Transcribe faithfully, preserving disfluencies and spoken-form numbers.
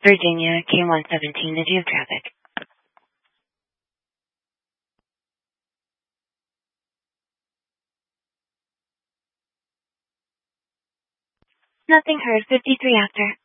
Virginia, K one seventeen, did you have traffic? Nothing heard, fifty-three after.